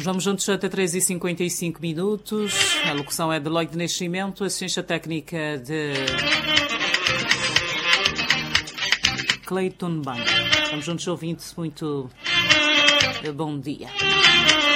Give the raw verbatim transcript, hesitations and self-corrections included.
vamos juntos até três e cinquenta e cinco minutos. A locução é de Lloyd de Nascimento, assistência técnica de Clayton Banda. Vamos juntos, ouvintes, muito bom dia.